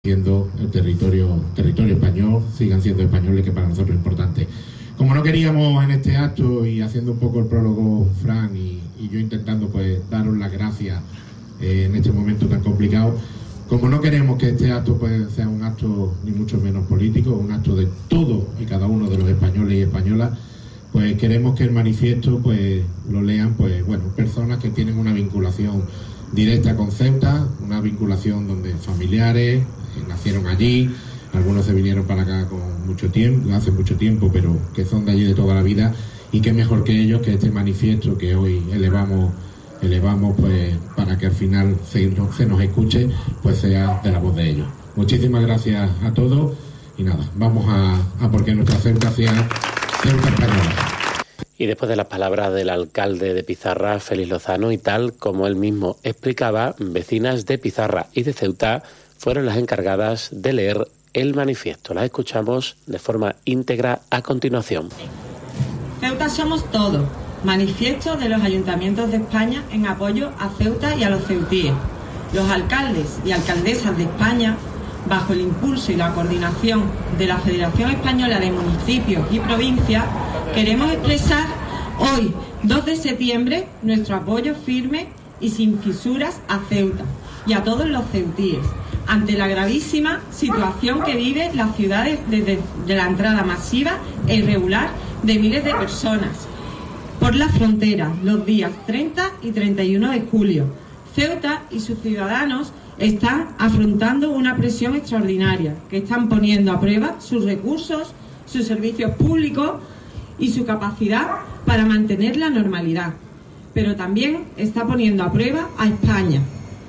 siendo el territorio español, sigan siendo españoles, que para nosotros es importante. Como no queríamos en este acto, y haciendo un poco el prólogo Fran y yo intentando pues daros las gracias en este momento tan complicado, como no queremos que este acto pues sea un acto ni mucho menos político, un acto de todos y cada uno de los españoles y españolas, pues queremos que el manifiesto pues lo lean pues bueno, personas que tienen una vinculación directa con Ceuta, una vinculación donde familiares nacieron allí, algunos se vinieron para acá con hace mucho tiempo, pero que son de allí de toda la vida, y qué mejor que ellos que este manifiesto que hoy elevamos pues para que al final se nos escuche, pues sea de la voz de ellos. Muchísimas gracias a todos y nada, vamos a porque nuestra Ceuta sea Ceuta española. Y después de las palabras del alcalde de Pizarra, Félix Lozano, y tal como él mismo explicaba, vecinas de Pizarra y de Ceuta fueron las encargadas de leer el manifiesto. Las escuchamos de forma íntegra a continuación. Ceuta somos todos. Manifiesto de los ayuntamientos de España en apoyo a Ceuta y a los ceutíes. Los alcaldes y alcaldesas de España, bajo el impulso y la coordinación de la Federación Española de Municipios y Provincias, queremos expresar hoy, 2 de septiembre, nuestro apoyo firme y sin fisuras a Ceuta y a todos los ceutíes, ante la gravísima situación que vive la ciudad desde la entrada masiva e irregular de miles de personas por la frontera los días 30 y 31 de julio. Ceuta y sus ciudadanos están afrontando una presión extraordinaria, que están poniendo a prueba sus recursos, sus servicios públicos y su capacidad para mantener la normalidad, pero también está poniendo a prueba a España,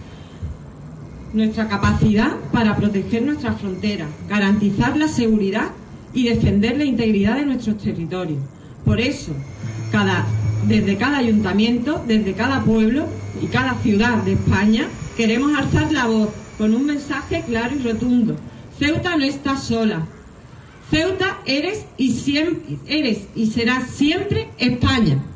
nuestra capacidad para proteger nuestras fronteras, garantizar la seguridad y defender la integridad de nuestros territorios. Por eso, desde cada ayuntamiento, desde cada pueblo y cada ciudad de España, queremos alzar la voz con un mensaje claro y rotundo. Ceuta no está sola. Ceuta eres y serás siempre España.